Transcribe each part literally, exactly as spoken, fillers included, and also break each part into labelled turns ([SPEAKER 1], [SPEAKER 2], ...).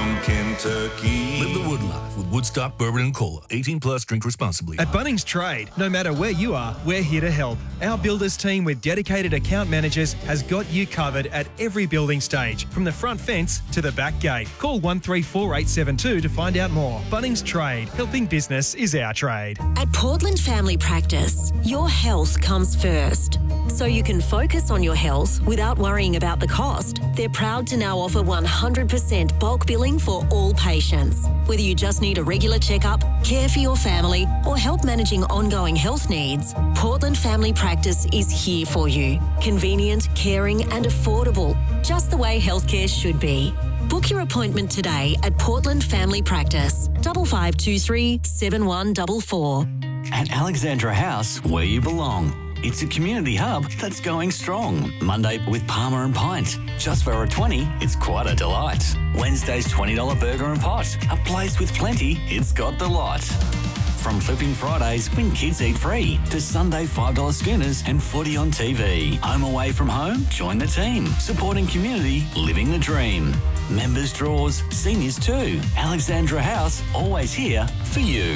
[SPEAKER 1] from Kentucky.
[SPEAKER 2] Live the Wood life with Woodstock Bourbon and Cola. eighteen plus, drink responsibly.
[SPEAKER 3] At Bunnings Trade, no matter where you are, we're here to help. Our builders team with dedicated account managers has got you covered at every building stage, from the front fence to the back gate. Call one three four eight seven two to find out more. Bunnings Trade, helping business is our trade.
[SPEAKER 4] At Portland Family Practice, your health comes first. So you can focus on your health without worrying about the cost. They're proud to now offer one hundred percent bulk billing for all patients. Whether you just need a regular checkup, care for your family, or help managing ongoing health needs, Portland Family Practice is here for you. Convenient, caring and affordable, just the way healthcare should be. Book your appointment today at Portland Family Practice, five five two three, seven one four four.
[SPEAKER 5] At Alexandra House, where you belong. It's a community hub that's going strong. Monday with Palmer and Pint. Just for a twenty, it's quite a delight. Wednesday's twenty dollars burger and pot. A place with plenty, it's got the lot. From Flipping Fridays when kids eat free to Sunday five dollars schooners and footy on T V. Home away from home? Join the team. Supporting community, living the dream. Members draws, seniors too. Alexandra House, always here for you.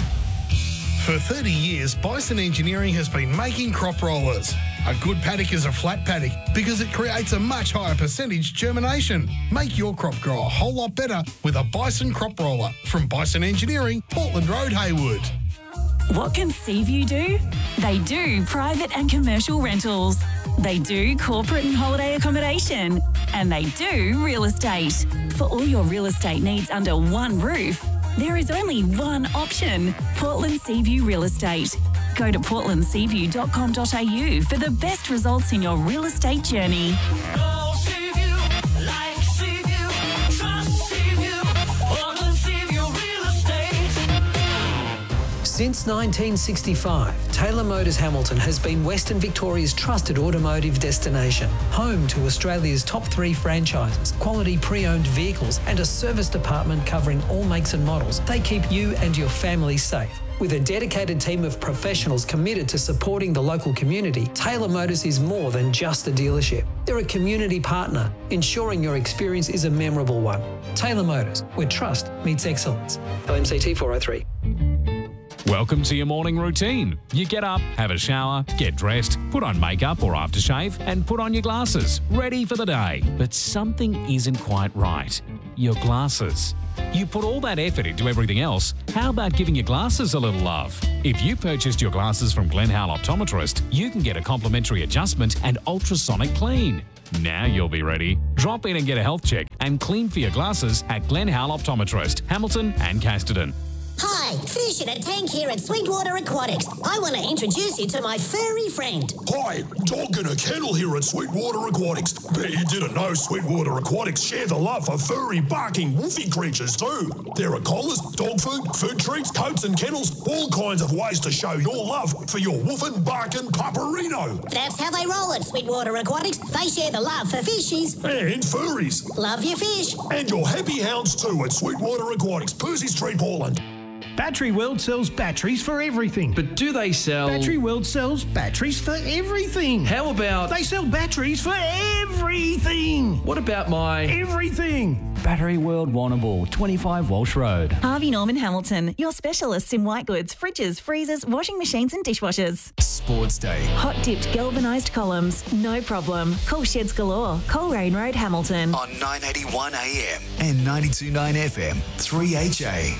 [SPEAKER 6] For thirty years, Bison Engineering has been making crop rollers. A good paddock is a flat paddock because it creates a much higher percentage germination. Make your crop grow a whole lot better with a Bison crop roller from Bison Engineering, Portland Road, Haywood.
[SPEAKER 7] What can Seaview do? They do private and commercial rentals. They do corporate and holiday accommodation. And they do real estate. For all your real estate needs under one roof, there is only one option, Portland Seaview Real Estate. Go to portland seaview dot com dot a u for the best results in your real estate journey.
[SPEAKER 8] Go Seaview, like Seaview, trust Seaview, Portland Seaview Real Estate.
[SPEAKER 9] Since nineteen sixty-five, Taylor Motors Hamilton has been Western Victoria's trusted automotive destination, home to Australia's top three franchises, quality pre-owned vehicles and a service department covering all makes and models. They keep you and your family safe. With a dedicated team of professionals committed to supporting the local community, Taylor Motors is more than just a dealership. They're a community partner, ensuring your experience is a memorable one. Taylor Motors, where trust meets excellence. L M C T four oh three.
[SPEAKER 10] Welcome to your morning routine. You get up, have a shower, get dressed, put on makeup or aftershave, and put on your glasses, ready for the day. But something isn't quite right. Your glasses. You put all that effort into everything else. How about giving your glasses a little love? If you purchased your glasses from Glen Howell Optometrist, you can get a complimentary adjustment and ultrasonic clean. Now you'll be ready. Drop in and get a health check and clean for your glasses at Glen Howell Optometrist, Hamilton and Casterton.
[SPEAKER 11] Hi, Fish in a Tank here at Sweetwater Aquatics. I want to introduce you to my furry friend.
[SPEAKER 12] Hi, Dog in a Kennel here at Sweetwater Aquatics. Bet you didn't know Sweetwater Aquatics share the love for furry, barking, woofy creatures too. There are collars, dog food, food treats, coats and kennels, all kinds of ways to show your love for your woofing, barking pupperino.
[SPEAKER 11] That's how they roll at Sweetwater Aquatics. They share the love for fishies.
[SPEAKER 12] And furries.
[SPEAKER 11] Love your fish.
[SPEAKER 12] And your happy hounds too at Sweetwater Aquatics, Percy Street, Portland.
[SPEAKER 6] Battery World sells batteries for everything.
[SPEAKER 13] But do they sell...
[SPEAKER 6] Battery World sells batteries for everything.
[SPEAKER 13] How about...
[SPEAKER 6] They sell batteries for everything.
[SPEAKER 13] What about my...
[SPEAKER 6] Everything.
[SPEAKER 14] Battery World Warrnambool, twenty-five Walsh Road.
[SPEAKER 7] Harvey Norman Hamilton, your specialists in white goods, fridges, freezers, washing machines and dishwashers.
[SPEAKER 15] Sports Day.
[SPEAKER 7] Hot dipped galvanised columns, no problem. Call Sheds Galore, Coleraine Road, Hamilton.
[SPEAKER 15] On nine eighty-one A M and ninety-two point nine F M, three H A.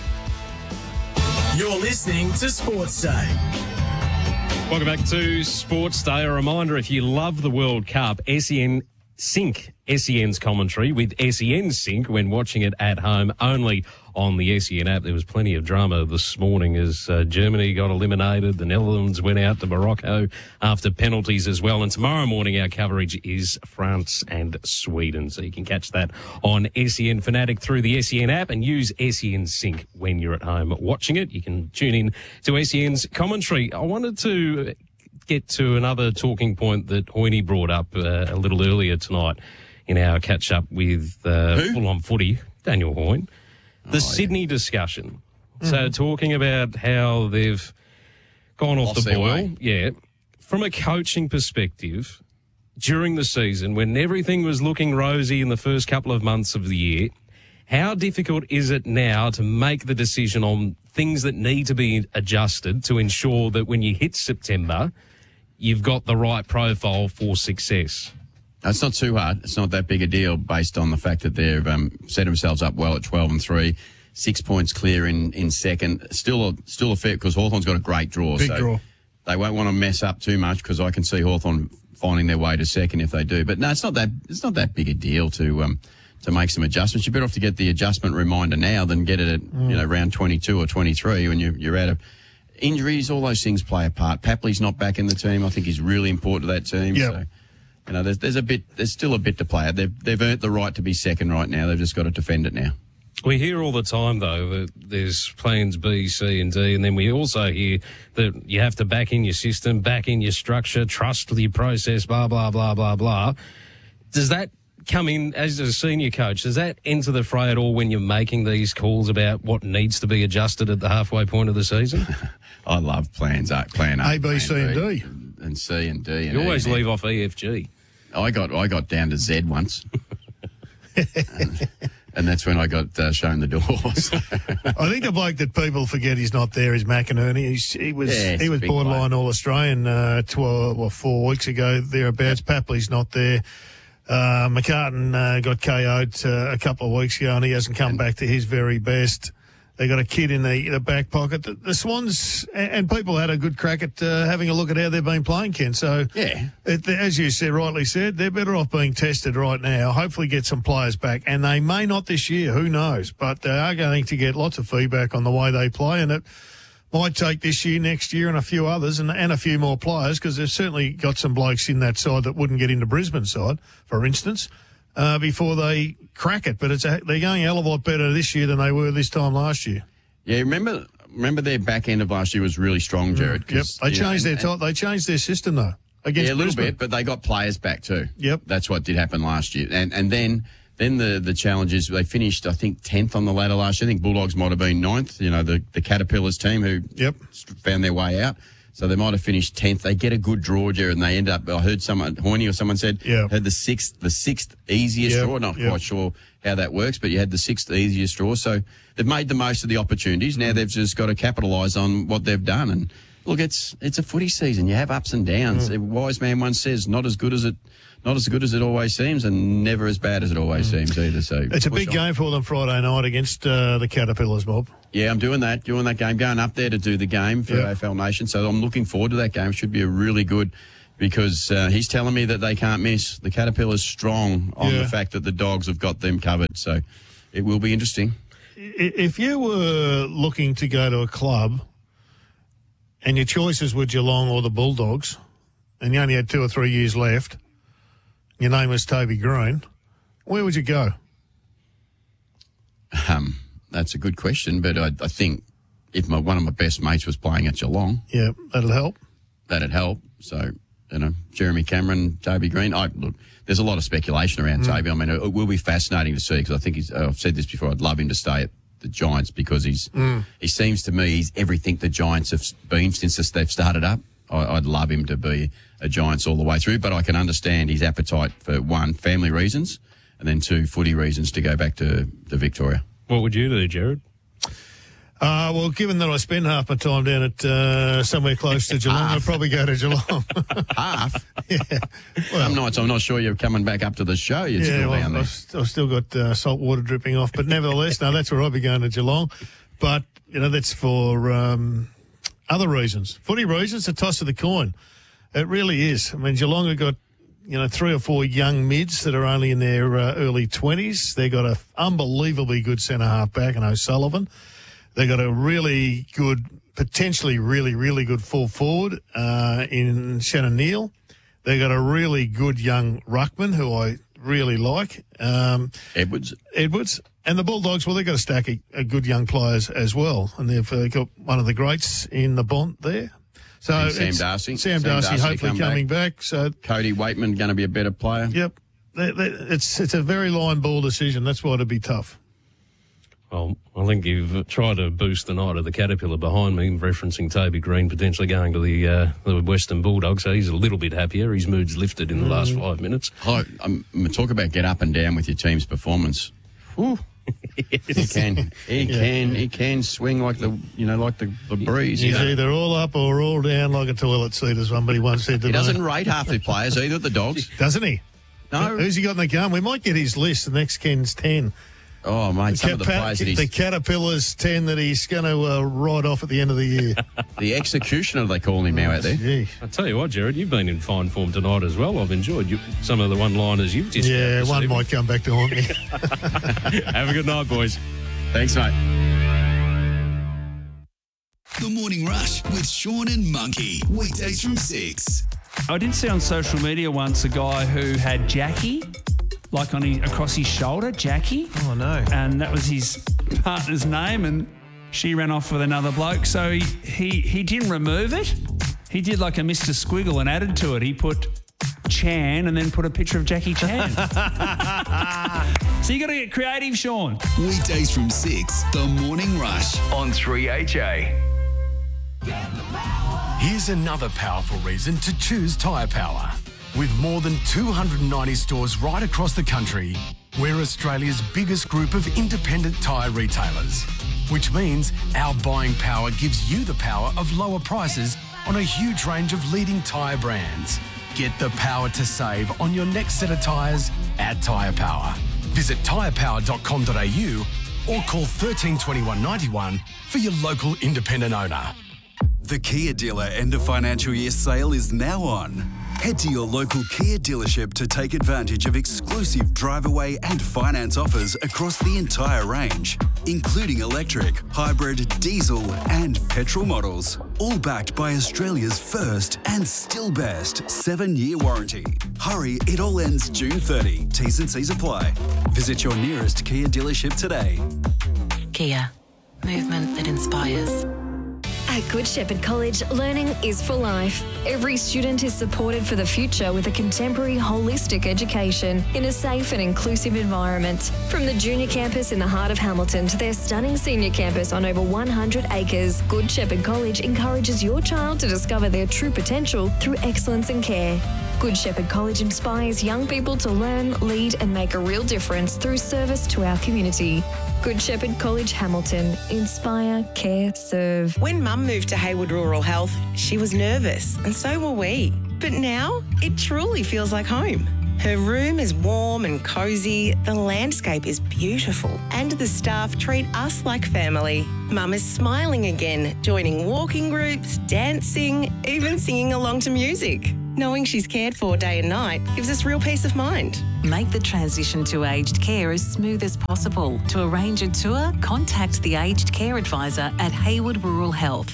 [SPEAKER 16] You're listening to Sports Day.
[SPEAKER 17] Welcome back to Sports Day. A reminder, if you love the World Cup, S E N sync S E N's commentary with S E N Sync when watching it at home only on the S E N app. There was plenty of drama this morning as uh, Germany got eliminated. The Netherlands went out to Morocco after penalties as well. And tomorrow morning our coverage is France and Sweden. So you can catch that on S E N Fanatic through the S E N app and use S E N Sync when you're at home watching it. You can tune in to S E N's commentary. I wanted to get to another talking point that Hoyne brought up uh, a little earlier tonight in our catch-up with uh, Full On Footy, Daniel Hoyne. The oh, Sydney yeah. discussion. Mm-hmm. So talking about how they've gone off
[SPEAKER 18] Lost
[SPEAKER 17] the boil.
[SPEAKER 18] Way.
[SPEAKER 17] Yeah. From a coaching perspective, during the season, when everything was looking rosy in the first couple of months of the year, How difficult is it now to make the decision on things that need to be adjusted to ensure that when you hit September, you've got the right profile for success?
[SPEAKER 1] It's not too hard. It's not that big a deal based on the fact that they've um, set themselves up well at twelve and three, six points clear in, in second. Still a, still a fair, because Hawthorn's got a great draw.
[SPEAKER 6] Big
[SPEAKER 1] so
[SPEAKER 6] draw.
[SPEAKER 1] They won't want to mess up too much, because I can see Hawthorn finding their way to second if they do. But no, it's not that it's not that big a deal to um, to make some adjustments. You're better off to get the adjustment reminder now than get it at mm. you know round twenty-two or twenty-three when you, you're out of injuries. All those things play a part. Papley's not back in the team. I think he's really important to that team.
[SPEAKER 6] Yep.
[SPEAKER 1] So, you know, there's there's a bit there's still a bit to play out. They've they've earned the right to be second right now. They've just got to defend it now.
[SPEAKER 17] We hear all the time, though, that there's plans B, C and D, and then we also hear that you have to back in your system, back in your structure, trust your process, blah, blah, blah, blah, blah. Does that come in as a senior coach? Does that enter the fray at all when you're making these calls about what needs to be adjusted at the halfway point of the season?
[SPEAKER 1] I love plans A, plan A,
[SPEAKER 6] A, B,
[SPEAKER 1] plan
[SPEAKER 6] C and D.
[SPEAKER 1] And C and D. And
[SPEAKER 17] you always
[SPEAKER 1] E,
[SPEAKER 17] leave off E, F, G.
[SPEAKER 1] I got I got down to Z once. and, and that's when I got uh, shown the doors.
[SPEAKER 6] I think the bloke that people forget he's not there is McInerney. He's, he was
[SPEAKER 1] Yeah,
[SPEAKER 6] he was
[SPEAKER 1] big
[SPEAKER 6] borderline All Australian uh, twelve or four weeks ago thereabouts. Papley's not there. Uh, McCartan uh, got K O'd uh, a couple of weeks ago, and he hasn't come back to his very best. They got a kid in the, the back pocket. The, the Swans and, and people had a good crack at uh, having a look at how they've been playing, Ken. So,
[SPEAKER 1] yeah,
[SPEAKER 6] it, as you said, rightly said, they're better off being tested right now. Hopefully, get some players back, and they may not this year. Who knows? But they are going to get lots of feedback on the way they play, and it might take this year, next year, and a few others, and, and a few more players, because they've certainly got some blokes in that side that wouldn't get into Brisbane's side, for instance. Uh, before they crack it, but it's a, they're going a hell of a lot better this year than they were this time last year.
[SPEAKER 1] Yeah, remember remember their back end of last year was really strong, Jared.
[SPEAKER 6] Mm, yep, they changed know, and, their t- they changed their system though against
[SPEAKER 1] yeah, a little
[SPEAKER 6] Brisbane.
[SPEAKER 1] bit, but they got players back too.
[SPEAKER 6] Yep,
[SPEAKER 1] that's what did happen last year, and and then then the the challenge is they finished I think tenth on the ladder last year. I think Bulldogs might have been ninth. You know, the the Caterpillars team who
[SPEAKER 6] yep
[SPEAKER 1] found their way out. So they might have finished tenth. They get a good draw, Jared, and they end up. I heard someone, Horney or someone said,
[SPEAKER 6] yeah.
[SPEAKER 1] had the sixth, the sixth easiest
[SPEAKER 6] yep.
[SPEAKER 1] draw. Not
[SPEAKER 6] yep.
[SPEAKER 1] quite sure how that works, but you had the sixth easiest draw. So they've made the most of the opportunities. Now they've just got to capitalise on what they've done. And look, it's it's a footy season. You have ups and downs. Mm. A wise man once says, "Not as good as it." Not as good as it always seems, and never as bad as it always mm. seems either. So
[SPEAKER 6] it's a big on. game for them Friday night against uh, the Caterpillars, Bob.
[SPEAKER 1] Yeah, I'm doing that, doing that game, going up there to do the game for yep. A F L Nation. So I'm looking forward to that game. It should be a really good, because uh, he's telling me that they can't miss. The Caterpillars strong on yeah. the fact that the Dogs have got them covered. So it will be interesting.
[SPEAKER 6] If you were looking to go to a club and your choices were Geelong or the Bulldogs, and you only had two or three years left, your name was Toby Green, where would you go?
[SPEAKER 1] Um, that's a good question, but I, I think if my, one of my best mates was playing at Geelong,
[SPEAKER 6] yeah, that'll help.
[SPEAKER 1] That'd help. So, you know, Jeremy Cameron, Toby Green. I look, there's a lot of speculation around mm. Toby. I mean, it, it will be fascinating to see, because I think he's. Uh, I've said this before. I'd love him to stay at the Giants, because he's. Mm. He seems to me he's everything the Giants have been since they've started up. I, I'd love him to be a Giants all the way through, but I can understand his appetite for, one, family reasons, and then two, footy reasons to go back to, to Victoria.
[SPEAKER 17] What would you do, Jared?
[SPEAKER 6] Uh, well, given that I spend half my time down at uh, somewhere close to Geelong, I'd probably go to Geelong.
[SPEAKER 1] Half?
[SPEAKER 6] Yeah. Well,
[SPEAKER 1] Some nights I'm not sure you're coming back up to the show. You're
[SPEAKER 6] yeah,
[SPEAKER 1] still
[SPEAKER 6] well,
[SPEAKER 1] down there.
[SPEAKER 6] I've, I've still got uh, salt water dripping off, but nevertheless, no, that's where I'd be going to Geelong. But, you know, that's for um, other reasons. Footy reasons, a toss of the coin. It really is. I mean, Geelong have got, you know, three or four young mids that are only in their uh, early twenties. They've got an unbelievably good centre-half back in O'Sullivan. They've got a really good, potentially really, really good full forward uh, in Shannon Neal. They've got a really good young ruckman who I really like. Um,
[SPEAKER 1] Edwards.
[SPEAKER 6] Edwards. And the Bulldogs, well, they've got a stack of, of good young players as well. And they've uh, got one of the greats in the Bont there. So
[SPEAKER 1] and Sam Darcy.
[SPEAKER 6] Sam, Sam Darcy, Darcy hopefully come coming back. back. So
[SPEAKER 1] Cody Waitman going to be a better player.
[SPEAKER 6] Yep. They, they, it's it's a very line ball decision. That's why it'd be tough.
[SPEAKER 17] Well, I think you've tried to boost the night of the Caterpillar behind me, referencing Toby Green potentially going to the uh, the Western Bulldogs. So he's a little bit happier. His mood's lifted in the last five minutes.
[SPEAKER 1] I, I'm, I'm talk about get up and down with your team's performance. Whew. He can. He
[SPEAKER 13] Yeah.
[SPEAKER 1] can. He can swing like the you know like the, the breeze.
[SPEAKER 13] He's
[SPEAKER 1] you know.
[SPEAKER 13] either all up or all down like a toilet seat, as somebody once said to
[SPEAKER 1] He
[SPEAKER 13] me.
[SPEAKER 1] doesn't rate half the players either. The Dogs,
[SPEAKER 13] doesn't he?
[SPEAKER 1] No.
[SPEAKER 13] Who's he got in the gun? We might get his list. The next Ken's ten.
[SPEAKER 1] Oh mate, some of the
[SPEAKER 13] Cat-
[SPEAKER 1] players that
[SPEAKER 13] the
[SPEAKER 1] he's
[SPEAKER 13] Caterpillars ten that he's going to uh, ride off at the end of the year.
[SPEAKER 1] the executioner they call him now out there.
[SPEAKER 13] Gee.
[SPEAKER 17] I tell you what, Jared, you've been in fine form tonight as well. I've enjoyed you, some of the one-liners you've just
[SPEAKER 13] Yeah, one might come back to haunt me.
[SPEAKER 17] Have a good night, boys.
[SPEAKER 1] Thanks, mate.
[SPEAKER 15] The Morning Rush with Sean and Monkey. Weekdays from six.
[SPEAKER 18] I did see on social media once a guy who had Jackie, like on his, across his shoulder, Jackie.
[SPEAKER 3] Oh, no.
[SPEAKER 18] And that was his partner's name, and she ran off with another bloke. So he, he, he didn't remove it. He did like a Mister Squiggle and added to it. He put Chan and then put a picture of Jackie Chan. So you got to get creative, Sean.
[SPEAKER 15] Weekdays from six. The Morning Rush on three H A.
[SPEAKER 19] Here's another powerful reason to choose Tyre Power. With more than two hundred ninety stores right across the country, we're Australia's biggest group of independent tyre retailers, which means our buying power gives you the power of lower prices on a huge range of leading tyre brands. Get the power to save on your next set of tyres at Tyre Power. Visit tyre power dot com dot a u or call thirteen twenty-one ninety-one for your local independent owner.
[SPEAKER 20] The Kia dealer end of financial year sale is now on. Head to your local Kia dealership to take advantage of exclusive drive away and finance offers across the entire range, including electric, hybrid, diesel, and petrol models. All backed by Australia's first and still best seven-year warranty. Hurry, it all ends June thirtieth. T's and C's apply. Visit your nearest Kia dealership today.
[SPEAKER 21] Kia, movement that inspires.
[SPEAKER 22] At Good Shepherd College, learning is for life. Every student is supported for the future with a contemporary holistic education in a safe and inclusive environment. From the junior campus in the heart of Hamilton to their stunning senior campus on over one hundred acres, Good Shepherd College encourages your child to discover their true potential through excellence and care. Good Shepherd College inspires young people to learn, lead and make a real difference through service to our community. Good Shepherd College Hamilton. Inspire, care, serve.
[SPEAKER 23] When Mum moved to Hayward Rural Health, she was nervous, and so were we. But now, it truly feels like home. Her room is warm and cosy, the landscape is beautiful, and the staff treat us like family. Mum is smiling again, joining walking groups, dancing, even singing along to music. Knowing she's cared for day and night gives us real peace of mind.
[SPEAKER 21] Make the transition to aged care as smooth as possible. To arrange a tour, contact the Aged Care Advisor at Hayward Rural Health.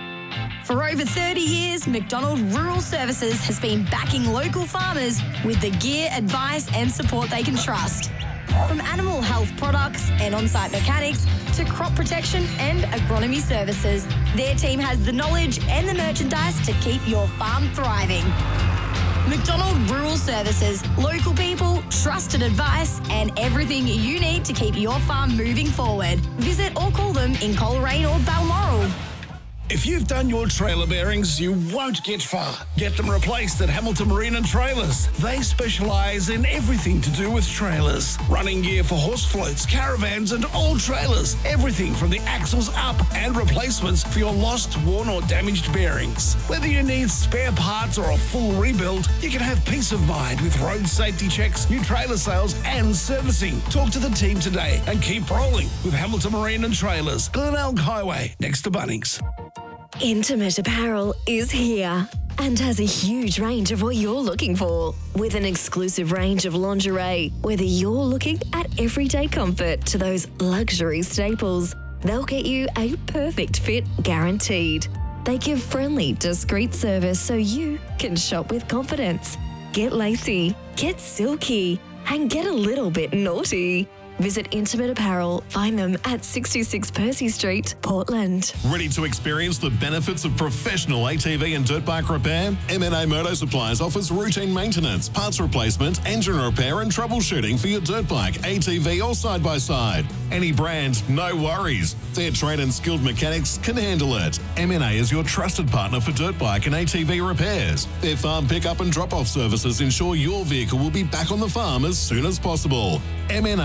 [SPEAKER 24] For over thirty years, McDonald Rural Services has been backing local farmers with the gear, advice and support they can trust. From animal health products and on-site mechanics to crop protection and agronomy services, their team has the knowledge and the merchandise to keep your farm thriving. McDonald Rural Services, local people, trusted advice and everything you need to keep your farm moving forward. Visit or call them in Coleraine or Balmoral.
[SPEAKER 6] If you've done your trailer bearings, you won't get far. Get them replaced at Hamilton Marine and Trailers. They specialise in everything to do with trailers. Running gear for horse floats, caravans and all trailers. Everything from the axles up and replacements for your lost, worn or damaged bearings. Whether you need spare parts or a full rebuild, you can have peace of mind with road safety checks, new trailer sales and servicing. Talk to the team today and keep rolling with Hamilton Marine and Trailers. Glenelg Highway, next to Bunnings.
[SPEAKER 22] Intimate Apparel is here and has a huge range of what you're looking for. With an exclusive range of lingerie, whether you're looking at everyday comfort to those luxury staples, they'll get you a perfect fit guaranteed. They give friendly, discreet service so you can shop with confidence. Get lacy, get silky, and get a little bit naughty. Visit Intimate Apparel. Find them at sixty-six Percy Street, Portland.
[SPEAKER 25] Ready to experience the benefits of professional A T V and dirt bike repair? M N A Motor Supplies offers routine maintenance, parts replacement, engine repair and troubleshooting for your dirt bike, A T V or side-by-side. Any brand, no worries. Their trained and skilled mechanics can handle it. M N A is your trusted partner for dirt bike and A T V repairs. Their farm pickup and drop-off services ensure your vehicle will be back on the farm as soon as possible. M N A Motor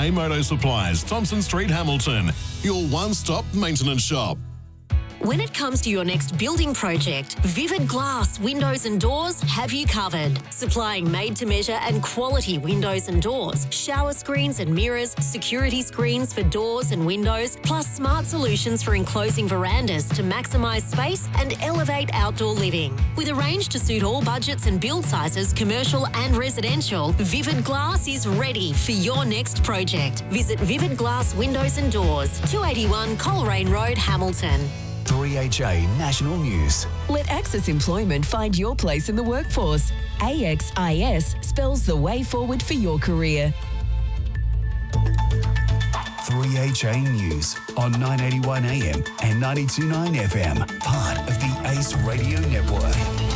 [SPEAKER 25] Motor Supplies, Thompson Street, Hamilton. Your one-stop maintenance shop.
[SPEAKER 2] When it comes to your next building project, Vivid Glass Windows and Doors have you covered. Supplying made-to-measure and quality windows and doors, shower screens and mirrors, security screens for doors and windows, plus smart solutions for enclosing verandas to maximise space and elevate outdoor living. With a range to suit all budgets and build sizes, commercial and residential, Vivid Glass is ready for your next project. Visit Vivid Glass Windows and Doors, two eighty-one Coleraine Road, Hamilton.
[SPEAKER 15] three H A National News.
[SPEAKER 4] Let Access Employment find your place in the workforce. A X I S spells the way forward for your career.
[SPEAKER 15] three H A News on nine eighty-one A M and ninety-two point nine F M, part of the Ace Radio Network.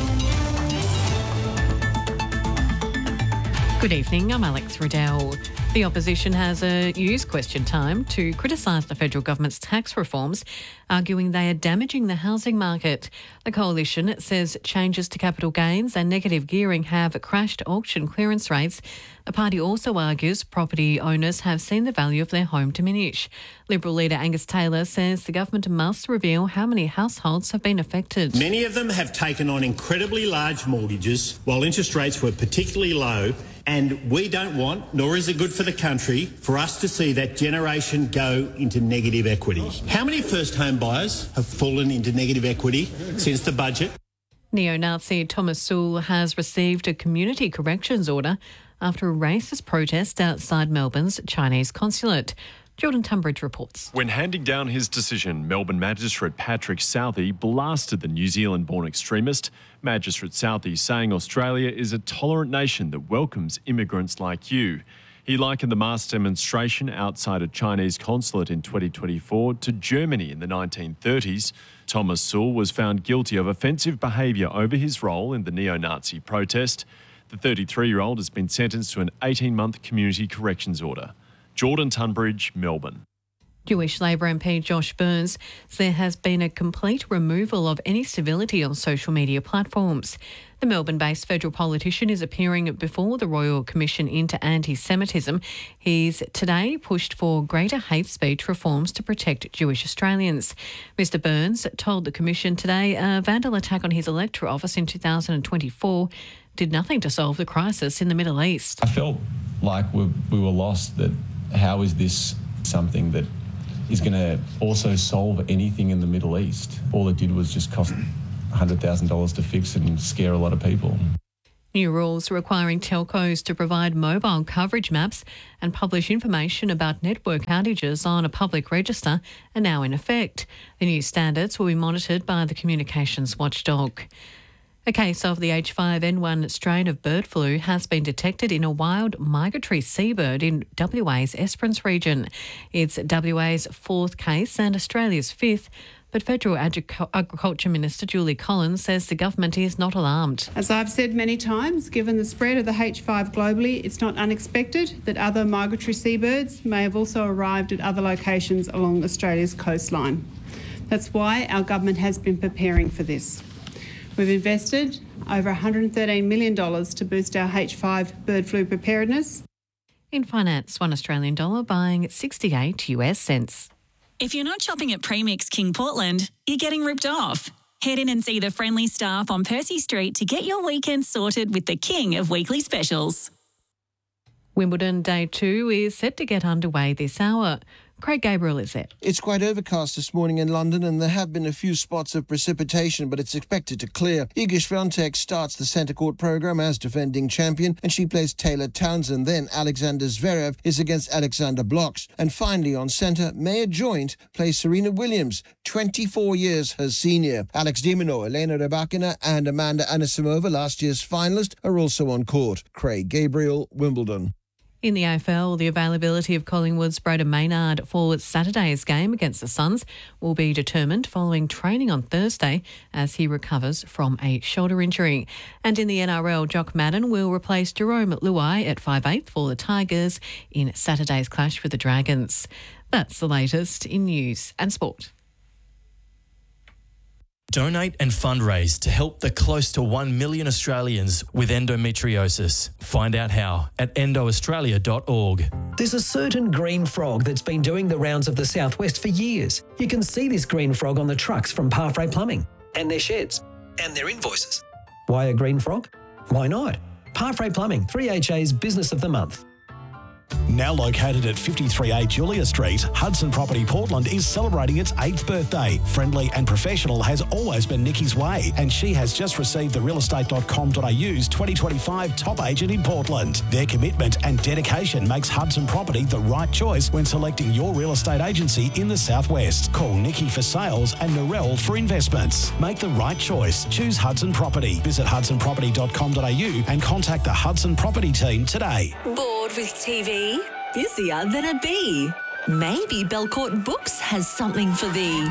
[SPEAKER 5] Good evening, I'm Alex Riddell. The opposition has a used question time to criticise the federal government's tax reforms, arguing they are damaging the housing market. The coalition says changes to capital gains and negative gearing have crashed auction clearance rates. The party also argues property owners have seen the value of their home diminish. Liberal leader Angus Taylor says the government must reveal how many households have been affected.
[SPEAKER 8] Many of them have taken on incredibly large mortgages while interest rates were particularly low, and we don't want, nor is it good for the country, for us to see that generation go into negative equity. How many first home buyers have fallen into negative equity since the budget?
[SPEAKER 5] Neo-Nazi Thomas Sewell has received a community corrections order after a racist protest outside Melbourne's Chinese consulate. Jordan Tunbridge reports.
[SPEAKER 9] When handing down his decision, Melbourne Magistrate Patrick Southey blasted the New Zealand-born extremist. Magistrate Southey saying Australia is a tolerant nation that welcomes immigrants like you. He likened the mass demonstration outside a Chinese consulate in twenty twenty-four to Germany in the nineteen thirties. Thomas Sewell was found guilty of offensive behaviour over his role in the neo-Nazi protest. The thirty-three-year-old has been sentenced to an eighteen-month community corrections order. Jordan Tunbridge, Melbourne.
[SPEAKER 5] Jewish Labor M P Josh Burns says there has been a complete removal of any civility on social media platforms. The Melbourne-based federal politician is appearing before the Royal Commission into Anti-Semitism. He's today pushed for greater hate speech reforms to protect Jewish Australians. Mister Burns told the Commission today a vandal attack on his electorate office in two thousand twenty-four did nothing to solve the crisis in the Middle East.
[SPEAKER 26] I felt like we, we were lost, that how is this something that is going to also solve anything in the Middle East? All it did was just cost one hundred thousand dollars to fix and scare a lot of people.
[SPEAKER 5] New rules requiring telcos to provide mobile coverage maps and publish information about network outages on a public register are now in effect. The new standards will be monitored by the communications watchdog. A case of the H five N one strain of bird flu has been detected in a wild migratory seabird in W A's Esperance region. It's W A's fourth case and Australia's fifth, but Federal Agric- Agriculture Minister Julie Collins says the government is not alarmed.
[SPEAKER 27] As I've said many times, given the spread of the H five globally, it's not unexpected that other migratory seabirds may have also arrived at other locations along Australia's coastline. That's why our government has been preparing for this. We've invested over one hundred thirteen million dollars to boost our H five bird flu preparedness.
[SPEAKER 5] In finance, one Australian dollar buying sixty-eight US cents.
[SPEAKER 7] If you're not shopping at Premix King Portland, you're getting ripped off. Head in and see the friendly staff on Percy Street to get your weekend sorted with the king of weekly specials.
[SPEAKER 5] Wimbledon Day two is set to get underway this hour. Craig Gabriel is there.
[SPEAKER 28] It's quite overcast this morning in London and there have been a few spots of precipitation, but it's expected to clear. Iga Swiatek starts the centre court programme as defending champion and she plays Taylor Townsend. Then Alexander Zverev is against Alexander Blocks. And finally on centre, Maya Joint plays Serena Williams, twenty-four years her senior. Alex de Minaur, Elena Rybakina and Amanda Anisimova, last year's finalist, are also on court. Craig Gabriel, Wimbledon.
[SPEAKER 5] In the A F L, the availability of Collingwood's Braden Maynard for Saturday's game against the Suns will be determined following training on Thursday as he recovers from a shoulder injury. And in the N R L, Jock Madden will replace Jerome Luai at five eighth for the Tigers in Saturday's clash with the Dragons. That's the latest in news and sport.
[SPEAKER 1] Donate and fundraise to help the close to one million Australians with endometriosis. Find out how at endo australia dot org.
[SPEAKER 10] There's a certain green frog that's been doing the rounds of the southwest for years. You can see this green frog on the trucks from Parfrey Plumbing and their sheds and their invoices. Why a green frog? Why not? Parfrey Plumbing, three H A's Business of the Month.
[SPEAKER 11] Now located at fifty-three A Julia Street, Hudson Property Portland is celebrating its eighth birthday. Friendly and professional has always been Nikki's way, and she has just received the real estate dot com dot a u's twenty twenty-five Top Agent in Portland. Their commitment and dedication makes Hudson Property the right choice when selecting your real estate agency in the southwest. Call Nikki for sales and Narelle for investments. Make the right choice. Choose Hudson Property. Visit hudson property dot com dot a u and contact the Hudson Property team today.
[SPEAKER 12] Bored with T V? Busier than a bee? Maybe Belcourt Books has something for thee.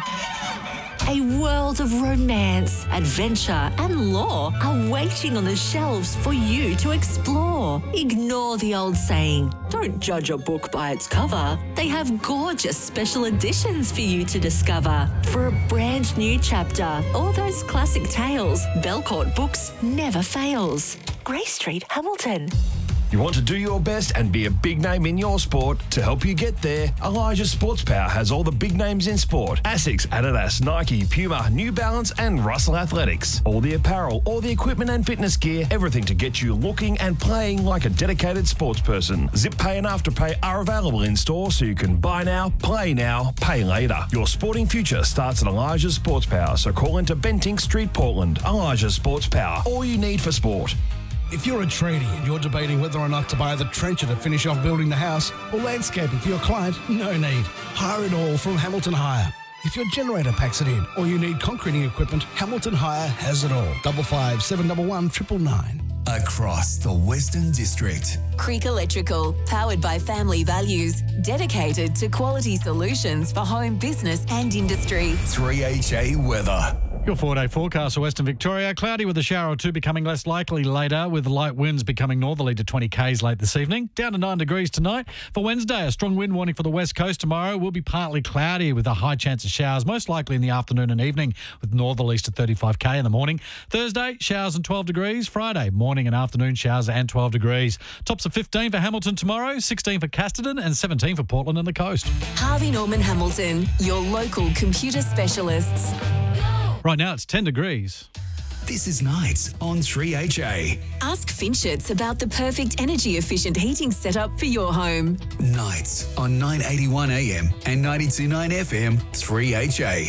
[SPEAKER 12] A world of romance, adventure and lore are waiting on the shelves for you to explore. Ignore the old saying, don't judge a book by its cover. They have gorgeous special editions for you to discover. For a brand new chapter, all those classic tales, Belcourt Books never fails. Grey Street, Hamilton.
[SPEAKER 13] You want to do your best and be a big name in your sport? To help you get there, Elijah Sports Power has all the big names in sport. Asics, Adidas, Nike, Puma, New Balance and Russell Athletics. All the apparel, all the equipment and fitness gear, everything to get you looking and playing like a dedicated sports person. Zip Pay and Afterpay are available in store so you can buy now, play now, pay later. Your sporting future starts at Elijah Sports Power, so call into Bentinck Street, Portland. Elijah Sports Power, all you need for sport.
[SPEAKER 6] If you're a tradie and you're debating whether or not to buy the trencher to finish off building the house or landscaping for your client, no need. Hire it all from Hamilton Hire. If your generator packs it in or you need concreting equipment, Hamilton Hire has it all. Double five seven double one triple nine.
[SPEAKER 15] Across the Western District.
[SPEAKER 24] Creek Electrical, powered by family values, dedicated to quality solutions for home, business and industry.
[SPEAKER 15] three H A weather.
[SPEAKER 14] Your four-day forecast for Western Victoria. Cloudy with a shower or two becoming less likely later, with light winds becoming northerly to twenty kays late this evening. Down to nine degrees tonight. For Wednesday, a strong wind warning for the west coast tomorrow. Will be partly cloudy with a high chance of showers, most likely in the afternoon and evening, with northerlies to thirty-five k in the morning. Thursday, showers and twelve degrees. Friday, morning and afternoon showers and twelve degrees. Tops of fifteen for Hamilton tomorrow, sixteen for Casterton and seventeen for Portland and the coast.
[SPEAKER 24] Harvey Norman Hamilton, your local computer specialists.
[SPEAKER 14] Right now it's ten degrees.
[SPEAKER 15] This is Nights on three H A.
[SPEAKER 24] Ask Finchets about the perfect energy efficient heating setup for your home.
[SPEAKER 15] Nights on nine eighty-one A M and ninety-two point nine F M, three H A.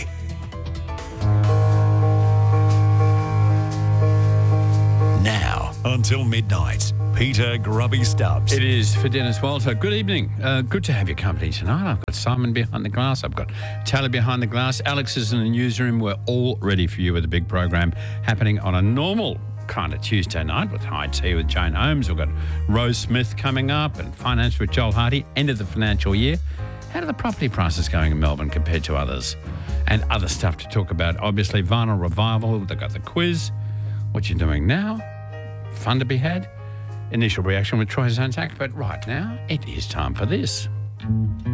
[SPEAKER 16] Now until midnight, Peter Grubby Stubbs.
[SPEAKER 17] It is for Dennis Walter. Good evening. Uh, good to have your company tonight. I've got Simon behind the glass. I've got Taylor behind the glass. Alex is in the newsroom. We're all ready for you with a big program happening on a normal kind of Tuesday night with High Tea with Jane Holmes. We've got Rose Smith coming up and Finance with Joel Hardy. End of the financial year. How are the property prices going in Melbourne compared to others? And other stuff to talk about. Obviously, Vinyl Revival. They've got the quiz. What you're doing now. Fun to be had. Initial reaction with Troy Zantak, but right now it is time for this.